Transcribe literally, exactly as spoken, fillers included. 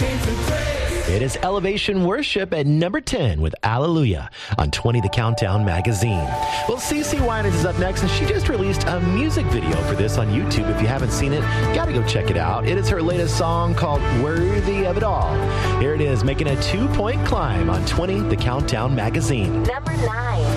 It is Elevation Worship at number ten with Alleluia on twenty The Countdown magazine. Well, CeCe Winans is up next, and she just released a music video for this on YouTube. If you haven't seen it, got to go check it out. It is her latest song called Worthy of It All. Here it is, making a two-point climb on twenty The Countdown magazine. Number nine.